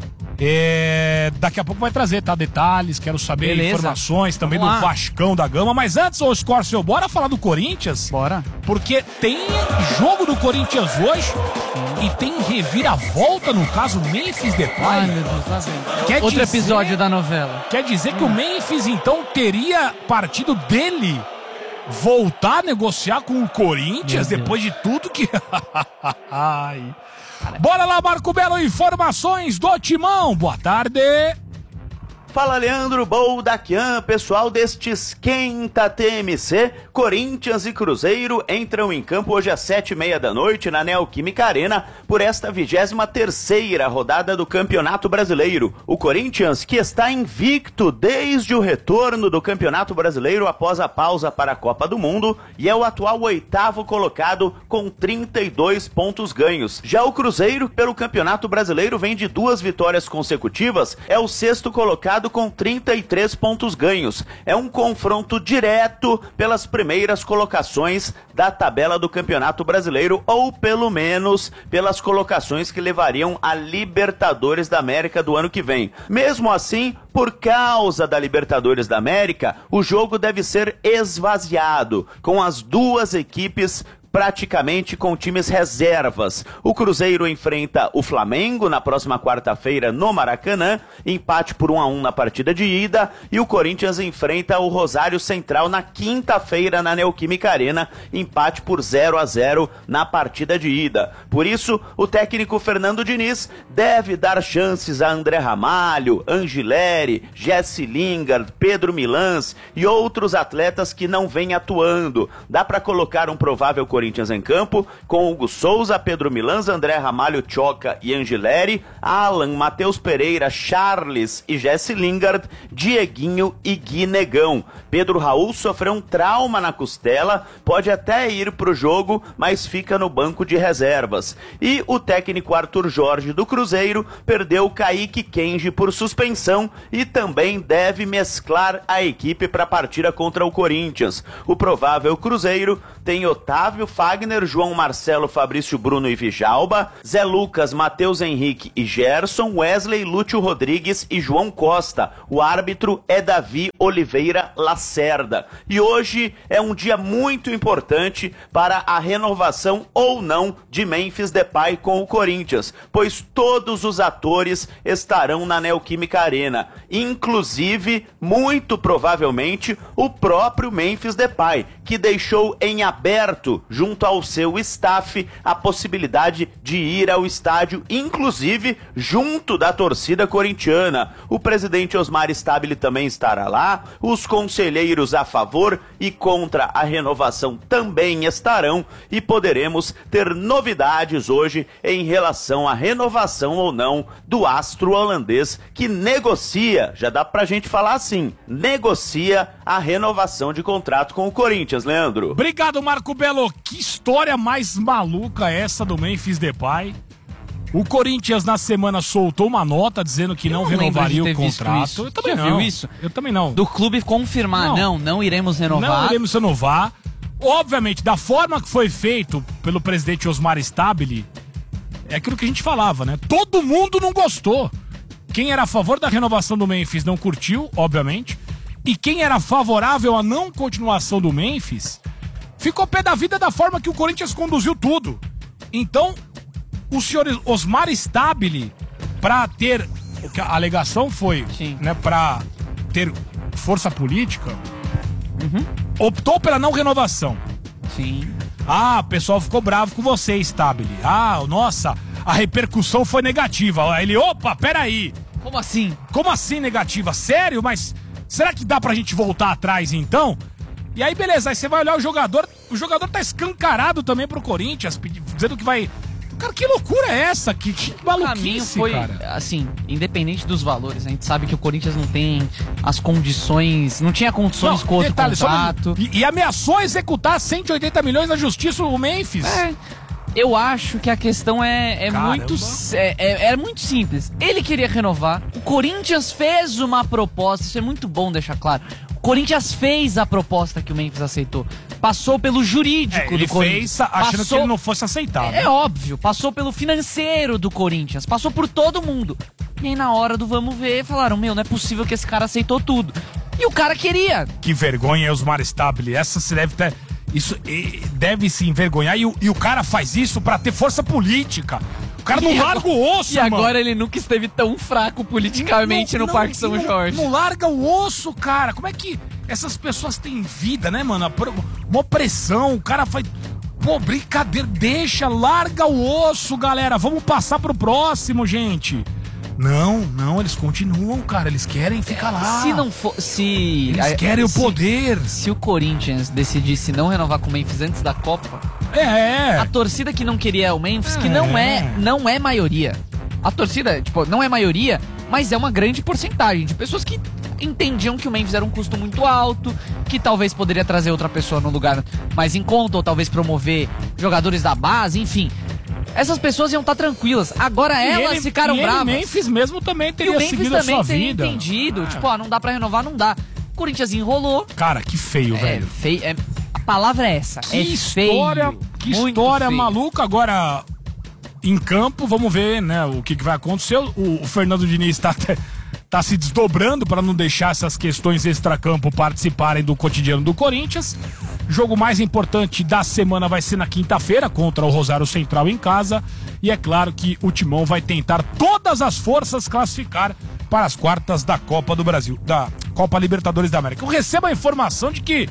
é, daqui a pouco vai trazer, tá? Detalhes, quero saber Beleza. informações também Vamos do lá. Vascão da Gama. Mas antes, ô Scórcio, bora falar do Corinthians? Bora. Porque tem jogo do Corinthians hoje e tem reviravolta no caso Memphis Depay. Ai, meu Deus, lá vem. Quer Outro dizer, episódio da novela. Quer dizer hum. que o Memphis, então, teria partido dele voltar a negociar com o Corinthians depois de tudo que... Ai... Bora lá, Marco Belo, informações do Timão. Boa tarde. Fala, Leandro Boldaquian, pessoal deste Esquenta T M C. Corinthians e Cruzeiro entram em campo hoje às sete e meia da noite na Neoquímica Arena por esta vigésima terceira rodada do Campeonato Brasileiro. O Corinthians, que está invicto desde o retorno do Campeonato Brasileiro após a pausa para a Copa do Mundo e é o atual oitavo colocado com trinta e dois pontos ganhos. Já o Cruzeiro, pelo Campeonato Brasileiro, vem de duas vitórias consecutivas, é o sexto colocado com trinta e três pontos ganhos. É um confronto direto pelas primeiras colocações da tabela do Campeonato Brasileiro, ou pelo menos pelas colocações que levariam a Libertadores da América do ano que vem. Mesmo assim, por causa da Libertadores da América, o jogo deve ser esvaziado, com as duas equipes praticamente com times reservas. O Cruzeiro enfrenta o Flamengo na próxima quarta-feira no Maracanã, empate por um a um na partida de ida, e o Corinthians enfrenta o Rosário Central na quinta-feira na Neoquímica Arena, empate por zero a zero na partida de ida. Por isso, o técnico Fernando Diniz deve dar chances a André Ramalho, Angileri, Jesse Lingard, Pedro Milans e outros atletas que não vêm atuando. Dá para colocar um provável Corinthians Corinthians em campo, com Hugo Souza, Pedro Milans, André Ramalho, Choca e Angileri, Alan, Matheus Pereira, Charles e Jesse Lingard, Dieguinho e Gui Negão. Pedro Raul sofreu um trauma na costela, pode até ir pro jogo, mas fica no banco de reservas. E o técnico Arthur Jorge do Cruzeiro perdeu Kaique Kenji por suspensão e também deve mesclar a equipe para a partida contra o Corinthians. O provável Cruzeiro tem Otávio, Fagner, João Marcelo, Fabrício Bruno e Vijalba, Zé Lucas, Matheus Henrique e Gerson, Wesley, Lúcio Rodrigues e João Costa. O árbitro é Davi Oliveira Lacerda. E hoje é um dia muito importante para a renovação ou não de Memphis Depay com o Corinthians, pois todos os atores estarão na Neoquímica Arena, inclusive, muito provavelmente, o próprio Memphis Depay, que deixou em aberto, junto ao seu staff, a possibilidade de ir ao estádio, inclusive junto da torcida corintiana. O presidente Osmar Stabile também estará lá, os conselheiros a favor e contra a renovação também estarão, e poderemos ter novidades hoje em relação à renovação ou não do astro holandês, que negocia, já dá pra gente falar assim, negocia a renovação de contrato com o Corinthians, Leandro. Obrigado, Marco Belo. Que história mais maluca essa do Memphis Depay. O Corinthians na semana soltou uma nota dizendo que eu não, não renovaria de o contrato. Eu também Já não. viu isso? Eu também não. Do clube confirmar, não, não, não iremos renovar. Não iremos renovar. Obviamente, da forma que foi feito pelo presidente Osmar Stabile, é aquilo que a gente falava, né? Todo mundo não gostou. Quem era a favor da renovação do Memphis não curtiu, obviamente. E quem era favorável à não continuação do Memphis ficou pé da vida da forma que o Corinthians conduziu tudo. Então, o senhor Osmar Stabile, para ter, o que a alegação foi, Sim. né, para ter força política, uhum. optou pela não renovação. Sim. Ah, o pessoal ficou bravo com você, Stabile. Ah, nossa, a repercussão foi negativa. Aí ele, opa, peraí. Como assim? Como assim negativa? Sério? Mas será que dá pra gente voltar atrás então? E aí, beleza, aí você vai olhar o jogador, o jogador tá escancarado também pro Corinthians, dizendo que vai... Cara, que loucura é essa? Que, que maluquice, o caminho foi, cara. Assim, independente dos valores, a gente sabe que o Corinthians não tem as condições, não tinha condições não, com outro detalhe, contrato. Só, e, e ameaçou executar cento e oitenta milhões na justiça o Memphis. É, eu acho que a questão é, é muito é, é, é muito simples. Ele queria renovar, o Corinthians fez uma proposta, isso é muito bom deixar claro. O Corinthians fez a proposta que o Memphis aceitou. Passou pelo jurídico é, do Corinthians. Ele fez achando passou, que ele não fosse aceitado. É, é óbvio, passou pelo financeiro do Corinthians, passou por todo mundo. E aí na hora do vamos ver, falaram, meu, não é possível que esse cara aceitou tudo. E o cara queria. Que vergonha, Osmar Stabile. Essa se deve ter... Isso deve se envergonhar. E o, e o cara faz isso pra ter força política. O cara não e larga agora, o osso, e mano. E agora ele nunca esteve tão fraco politicamente não, no não, Parque São não, Jorge. Não larga o osso, cara. Como é que essas pessoas têm vida, né, mano? Uma opressão. O cara faz... Pô, brincadeira. Deixa, larga o osso, galera. Vamos passar pro próximo, gente. Não, não, eles continuam, cara. Eles querem ficar lá. Se não for... Se... Eles a, querem se, o poder. Se o Corinthians decidisse não renovar com o Memphis antes da Copa... É. A torcida que não queria o Memphis, é. que não é, não é maioria. A torcida, tipo, não é maioria, mas é uma grande porcentagem de pessoas que entendiam que o Memphis era um custo muito alto, que talvez poderia trazer outra pessoa num lugar mais em conta, ou talvez promover jogadores da base, enfim... Essas pessoas iam estar tranquilas. Agora e elas ele, ficaram e bravas. O Memphis mesmo também teria e o Memphis seguido também a sua teria vida. entendido. Ah. Tipo, ó, não dá pra renovar, não dá. O Corinthians enrolou. Cara, que feio, é, velho. Feio, é, a palavra é essa. Que é história, feio, que história feio. maluca. Agora, em campo, vamos ver, né, o que, que vai acontecer. O, o Fernando Diniz tá, tá se desdobrando para não deixar essas questões extracampo participarem do cotidiano do Corinthians. Jogo mais importante da semana vai ser na quinta-feira contra o Rosário Central em casa. E é claro que o Timão vai tentar todas as forças classificar para as quartas da Copa do Brasil, da Copa Libertadores da América. Eu recebo a informação de que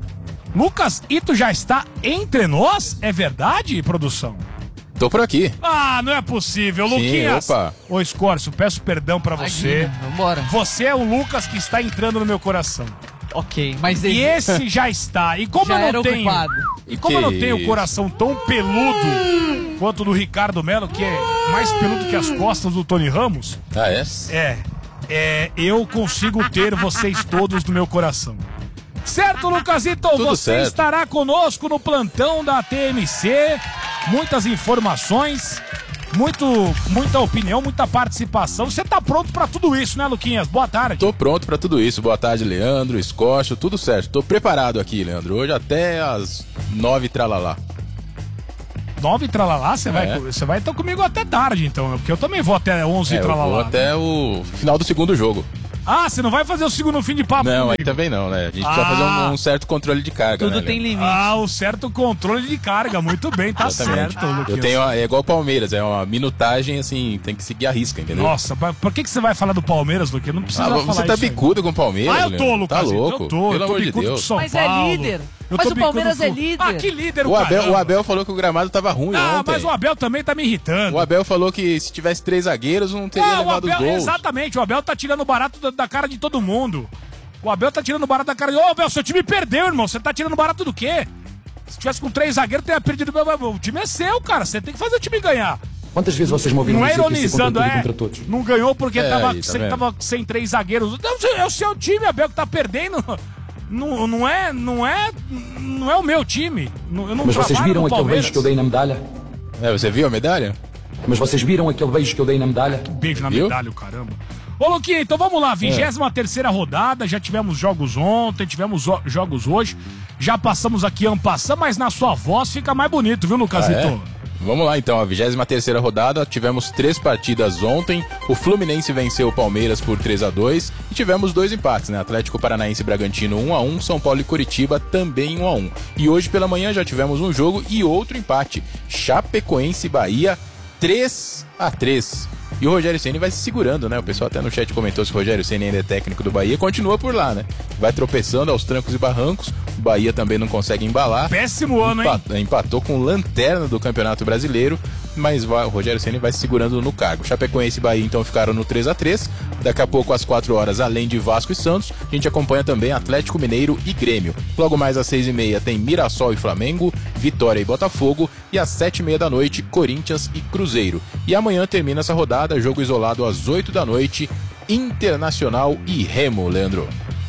Lucas Ito já está entre nós. É verdade, produção? Tô por aqui. Ah, não é possível, Sim, Luquinhas. Opa. Ô, Escórcio, peço perdão pra você. Imagina, vambora. Você é o Lucas que está entrando no meu coração. Ok, mas E esse já está. E como Já eu era não tenho. ocupado. E como eu não tenho o isso? coração tão peludo quanto o do Ricardo Melo, que é mais peludo que as costas do Tony Ramos. Ah, é? É. É, eu consigo ter vocês todos no meu coração. Certo, Lucasito? Tudo Você certo. estará conosco no plantão da T M C. Muitas informações, muito, muita opinião, muita participação. Você tá pronto pra tudo isso, né, Luquinhas? Boa tarde. Tô pronto pra tudo isso. Boa tarde, Leandro, Escócio, tudo certo. Tô preparado aqui, Leandro. Hoje até às nove tralalá. Nove tralalá, você vai, É. você vai estar comigo até tarde, então, porque eu também vou até onze É, eu tralalá. vou até o final do segundo jogo. Ah, você não vai fazer o segundo fim de papo? Não, comigo? aí também não, né? A gente Ah. precisa fazer um, um certo controle de carga, Tudo né, tem Leandro? limite. Ah, o certo controle de carga, muito bem, tá Exatamente. certo, Luquinhas. Eu tenho, é igual o Palmeiras, é uma minutagem, assim, tem que seguir a risca, entendeu? Nossa, mas por que, que você vai falar do Palmeiras, Luquinhas? Não precisa Ah, falar você tá isso aí. bicudo com o Palmeiras, Ah, eu tô, Leandro? Lucas. Tá louco, Eu tô, pelo eu tô amor de bicudo com Deus. São Mas é Paulo. líder. Eu Mas tô o bicudo Palmeiras com- é líder. Ah, que líder, O Abel, caramba. o Abel falou que o gramado tava ruim Ah, ontem. mas o Abel também tá me irritando. O Abel falou que se tivesse três zagueiros não teria Ah, o levado Abel, os gols. exatamente, o Abel tá tirando barato da, da cara de todo mundo. O Abel tá tirando barato da cara de... Ô, Abel, seu time perdeu, irmão. Você tá tirando barato do quê? Se tivesse com três zagueiros, teria perdido. O time é seu, cara. Você tem que fazer o time ganhar. Quantas vezes vocês me ouviram Não é dizer que isso ironizando, contra tudo e é. contra todos? Não ganhou porque É, tava, aí, tá sem, vendo? tava sem três zagueiros. Não, é o seu time, Abel, que tá perdendo. Não, não é, não é, não é o meu time. Não- Eu não Mas vocês trabalho viram no aquele Palmeiras. beijo que eu dei na medalha? É, você viu a medalha? Mas vocês viram aquele beijo que eu dei na medalha? Beijo na Viu? medalha, o caramba. Ô, Luquinha, então vamos lá. vigésima terceira rodada. Já tivemos jogos ontem, tivemos o- jogos hoje. Já passamos aqui ampassando, mas na sua voz fica mais bonito, viu, Lucasito? Ah, é? Vamos lá então, a vigésima terceira rodada, tivemos três partidas ontem, o Fluminense venceu o Palmeiras por três a dois e tivemos dois empates, né? Atlético Paranaense e Bragantino um a um, São Paulo e Curitiba também um a um. E hoje pela manhã já tivemos um jogo e outro empate, Chapecoense e Bahia três a três. E o Rogério Ceni vai se segurando, né? O pessoal até no chat comentou se o Rogério Ceni ainda é técnico do Bahia, continua por lá, né? Vai tropeçando aos trancos e barrancos, o Bahia também não consegue embalar. Péssimo ano, hein? Empa- Empatou com o lanterna do Campeonato Brasileiro, mas vai- o Rogério Ceni vai se segurando no cargo. Chapecoense e Bahia então ficaram no três a três. Daqui a pouco às quatro horas, além de Vasco e Santos, a gente acompanha também Atlético Mineiro e Grêmio. Logo mais às seis e meia tem Mirassol e Flamengo, Vitória e Botafogo, e às sete e meia da noite Corinthians e Cruzeiro. E amanhã termina essa rodada, jogo isolado às oito da noite, Internacional e Remo, Leandro.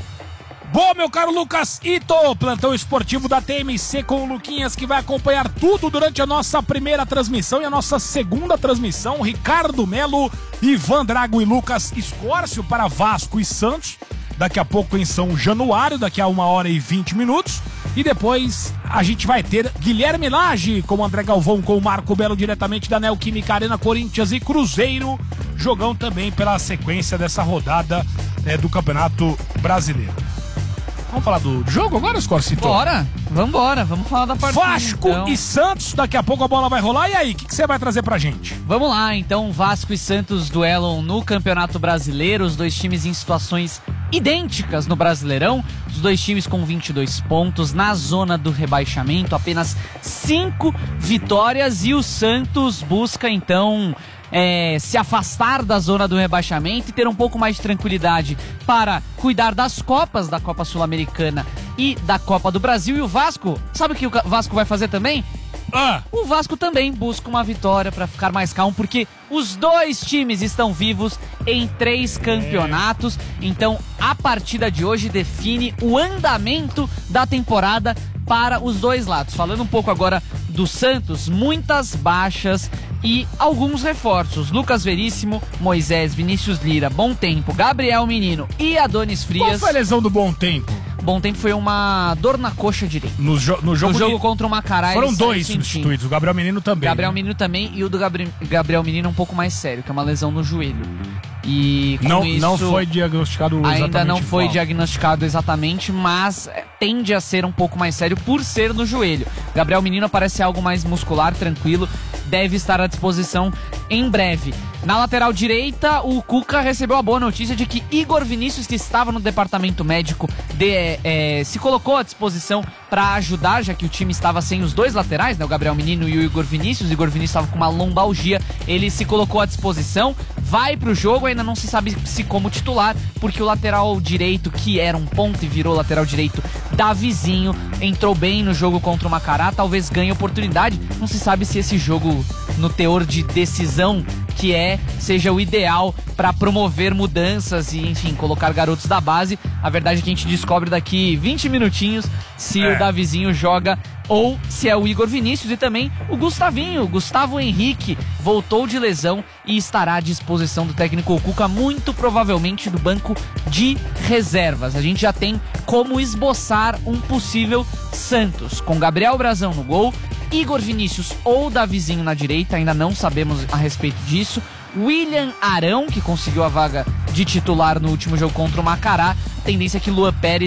Bom, meu caro Lucas Ito, plantão esportivo da T M C com o Luquinhas, que vai acompanhar tudo durante a nossa primeira transmissão e a nossa segunda transmissão. Ricardo Melo, Ivan Drago e Lucas Escórcio para Vasco e Santos. Daqui a pouco em São Januário, daqui a uma hora e vinte minutos. E depois a gente vai ter Guilherme Lage com o André Galvão, com o Marco Belo diretamente da Neoquímica Arena, Corinthians e Cruzeiro. Jogão também pela sequência dessa rodada né, do Campeonato Brasileiro. Vamos falar do jogo agora, Escorcito? Bora, vambora, vamos falar da partida. Vasco então. e Santos, daqui a pouco a bola vai rolar. E aí, o que, que você vai trazer pra gente? Vamos lá, então, Vasco e Santos duelam no Campeonato Brasileiro, os dois times em situações idênticas no Brasileirão, os dois times com vinte e dois pontos na zona do rebaixamento, apenas cinco vitórias e o Santos busca então é, se afastar da zona do rebaixamento e ter um pouco mais de tranquilidade para cuidar das Copas, da Copa Sul-Americana e da Copa do Brasil. E o Vasco, sabe o que o Vasco vai fazer também? Ah. O Vasco também busca uma vitória para ficar mais calmo, porque os dois times estão vivos em três campeonatos. Então a partida de hoje define o andamento da temporada para os dois lados. Falando um pouco agora do Santos, muitas baixas e alguns reforços. Lucas Veríssimo, Moisés, Vinícius Lira, Bom Tempo, Gabriel Menino e Adonis Frias. Qual foi a lesão do Bom Tempo? Bom Tempo foi uma dor na coxa direita. No, jo no jogo, no jogo de... contra o Macará. Foram ele dois saiu substituídos, o Gabriel Menino também. Gabriel né? Menino também e o do Gabri Gabriel Menino é um pouco mais sério, que é uma lesão no joelho. E com não, isso, não foi diagnosticado exatamente ainda não foi qual. diagnosticado exatamente, mas tende a ser um pouco mais sério por ser no joelho. Gabriel Menino parece algo mais muscular, tranquilo, deve estar à disposição em breve. Na lateral direita, o Cuca recebeu a boa notícia de que Igor Vinícius, que estava no departamento médico, de, é, se colocou à disposição para ajudar, já que o time estava sem os dois laterais, né, o Gabriel Menino e o Igor Vinícius. O Igor Vinícius estava com uma lombalgia, ele se colocou à disposição, vai pro jogo, ainda não se sabe se como titular, porque o lateral direito, que era um ponto e virou lateral direito, Davizinho, entrou bem no jogo contra o Macará, talvez ganhe oportunidade. Não se sabe se esse jogo, no teor de decisão que é, seja o ideal para promover mudanças e, enfim, colocar garotos da base. A verdade é que a gente descobre daqui vinte minutinhos se é. o Davizinho joga ou se é o Igor Vinícius. E também o Gustavinho, Gustavo Henrique, voltou de lesão e estará à disposição do técnico Cuca, muito provavelmente do banco de reservas. A gente já tem como esboçar um possível Santos, com Gabriel Brazão no gol, Igor Vinícius ou Davizinho na direita, ainda não sabemos a respeito disso. William Arão, que conseguiu a vaga de titular no último jogo contra o Macará. A tendência é que Luan Pérez